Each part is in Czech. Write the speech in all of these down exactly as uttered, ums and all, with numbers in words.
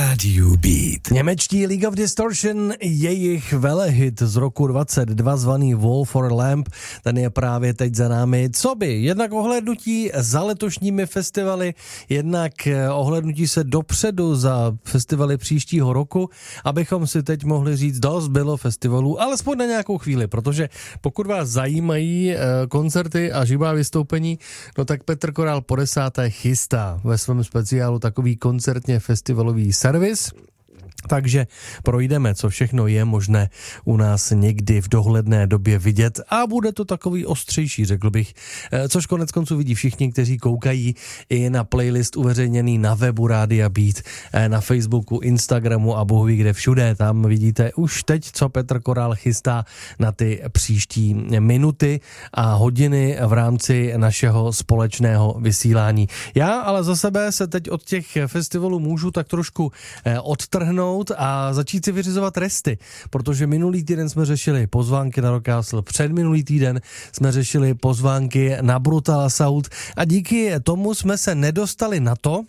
Rádiu Beat. Němečtí League of Distortion, jejich velehit z roku dvacet dva zvaný Wall for Lamp, ten je právě teď za námi. Co by? Jednak ohlédnutí za letošními festivaly, jednak ohlédnutí se dopředu za festivaly příštího roku, abychom si teď mohli říct, dost bylo festivalů, alespoň na nějakou chvíli, protože pokud vás zajímají koncerty a živá vystoupení, no tak Petr Korál po desáté chystá ve svém speciálu takový koncertně festivalový servis. Takže projdeme, co všechno je možné u nás někdy v dohledné době vidět a bude to takový ostřejší, řekl bych, což konec konců vidí všichni, kteří koukají i na playlist uveřejněný na webu Rádia Beat, na Facebooku, Instagramu a bohu ví kde všude. Tam vidíte už teď, co Petr Korál chystá na ty příští minuty a hodiny v rámci našeho společného vysílání. Já ale za sebe se teď od těch festivalů můžu tak trošku odtrhnout a začít si vyřizovat resty, protože minulý týden jsme řešili pozvánky na Rock Castle, předminulý týden jsme řešili pozvánky na Brutal Assault a díky tomu jsme se nedostali na to,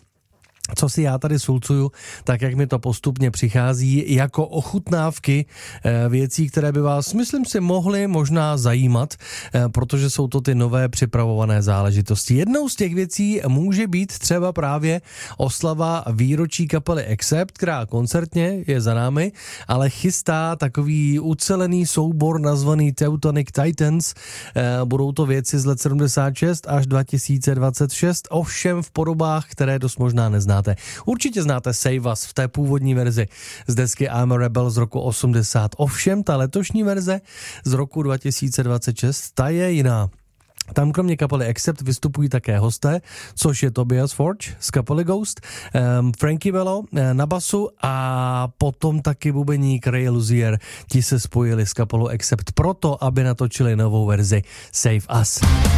co si já tady sulcuju, tak jak mi to postupně přichází jako ochutnávky věcí, které by vás, myslím si, mohly možná zajímat, protože jsou to ty nové připravované záležitosti. Jednou z těch věcí může být třeba právě oslava výročí kapely Accept, která koncertně je za námi, ale chystá takový ucelený soubor nazvaný Teutonic Titans. Budou to věci z let sedmdesát šest až dva tisíce dvacet šest, ovšem v podobách, které dost možná neznáte. Určitě znáte Save Us v té původní verzi z desky I'm a Rebel z roku osmdesát. Ovšem ta letošní verze z roku dva tisíce dvacet šest, ta je jiná. Tam kromě kapely Accept vystupují také hosté, což je Tobias Forge z kapely Ghost, um, Frankie Bello na basu a potom taky bubeník Ray Luzier. Ti se spojili s kapelou Accept proto, aby natočili novou verzi Save Us.